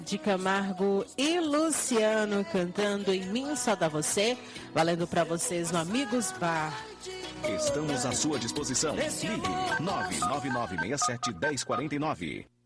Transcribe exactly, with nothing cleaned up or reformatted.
de Camargo e Luciano cantando Em Mim Só Dá Você, valendo para vocês no Amigos Bar. Estamos à sua disposição. Ligue nove nove nove seis sete um zero quatro nove.